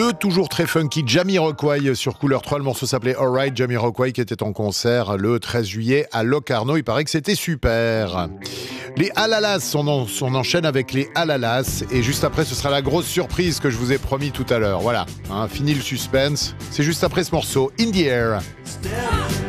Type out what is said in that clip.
le toujours très funky Jamiroquai sur Couleur 3. Le morceau s'appelait Alright. Jamiroquai qui était en concert le 13 juillet à Locarno. Il paraît que c'était super. Les Alalas, on enchaîne avec les Alalas. Et juste après, ce sera la grosse surprise que je vous ai promis tout à l'heure. Voilà, fini le suspense. C'est juste après ce morceau, In the Air.